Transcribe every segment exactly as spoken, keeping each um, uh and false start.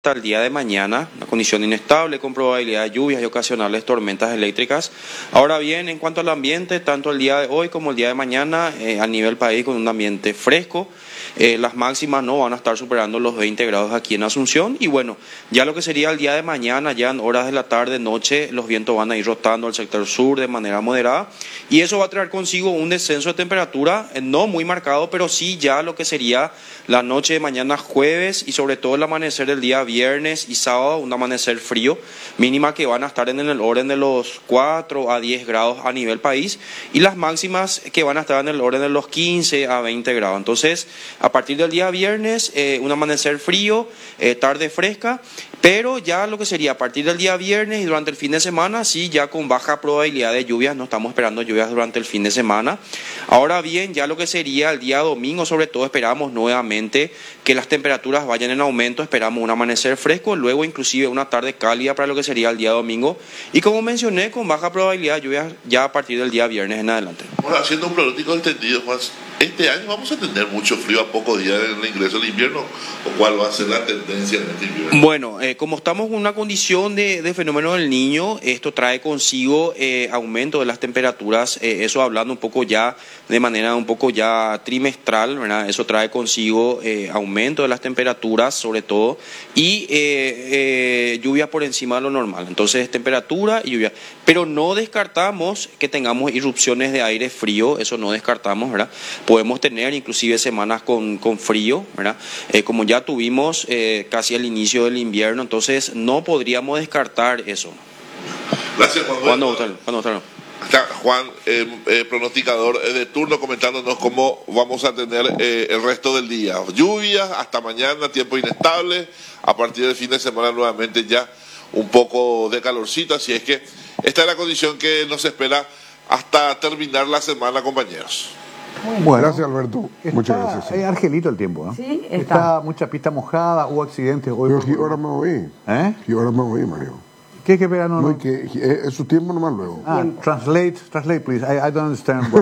hasta el día de mañana, una condición inestable con probabilidad de lluvias y ocasionales tormentas eléctricas. Ahora bien, en cuanto al ambiente, tanto el día de hoy como el día de mañana, eh, a nivel país con un ambiente fresco, eh, las máximas no van a estar superando los veinte grados aquí en Asunción. Y bueno, ya lo que sería el día de mañana, ya en horas de la tarde, noche, los vientos van a ir rotando al sector sur de manera moderada y eso va a traer consigo un descenso de temperatura, eh, no muy marcado, pero sí ya lo que sería la noche de mañana jueves y sobre todo el amanecer del día viernes y sábado, un amanecer frío, mínima que van a estar en el orden de los cuatro a diez grados a nivel país y las máximas que van a estar en el orden de los quince a veinte grados. Entonces, a partir del día viernes, eh, un amanecer frío, eh, tarde fresca, pero ya lo que sería a partir del día viernes y durante el fin de semana, sí, ya con baja probabilidad de lluvias, no estamos esperando lluvias durante el fin de semana. Ahora bien, ya lo que sería el día domingo, sobre todo esperamos nuevamente que las temperaturas vayan en aumento, esperamos un amanecer fresco, luego inclusive una tarde cálida para lo que sería el día domingo y como mencioné, con baja probabilidad de lluvias ya a partir del día viernes en adelante. Bueno, haciendo un pronóstico extendido, Juan, este año vamos a tener mucho frío a pocos días del ingreso del invierno, ¿o cuál va a ser la tendencia en este invierno? Bueno, eh, como estamos en una condición de, de fenómeno del Niño, esto trae consigo eh, aumento de las temperaturas, eh, eso hablando un poco ya de manera un poco ya trimestral, ¿verdad? Eso trae consigo eh, aumento de las temperaturas sobre todo y eh, eh, lluvia por encima de lo normal, entonces temperatura y lluvia, pero no descartamos que tengamos irrupciones de aire frío, eso no descartamos, ¿verdad? Podemos tener inclusive semanas con, con frío, ¿verdad? Eh, como ya tuvimos eh, casi al inicio del invierno, entonces no podríamos descartar eso. Gracias, Juan. ¿Cuándo votaron? ¿Cuándo votaron? Está Juan, eh, eh, pronosticador eh, de turno, comentándonos cómo vamos a tener eh, el resto del día. Lluvias hasta mañana, tiempo inestable, a partir del fin de semana nuevamente ya un poco de calorcito, así es que esta es la condición que nos espera hasta terminar la semana, compañeros. Bueno, gracias, Alberto. Está, Muchas gracias. Sí. Es argelito el tiempo, ¿no? Sí, está. Está mucha pista mojada, hubo accidentes hoy. Pero ¿qué hora me oí? ¿Eh? ¿Qué hora me oí, Mario? ¿Qué que pega? No, No, no. que, que, es su tiempo nomás luego. Ah, translate, translate, please. I, I don't understand.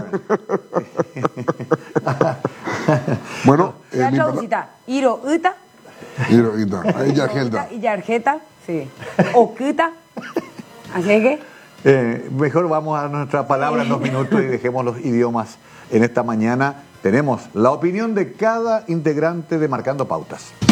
Bueno, eh, Ya mi traducita. Iro, uta. Iro, ita. Ahí ya gelda. Y yarjeta. Sí. Okuta. Así es que. Eh, mejor vamos a nuestra palabra en dos minutos y dejemos los idiomas en esta mañana. Tenemos la opinión de cada integrante de Marcando Pautas.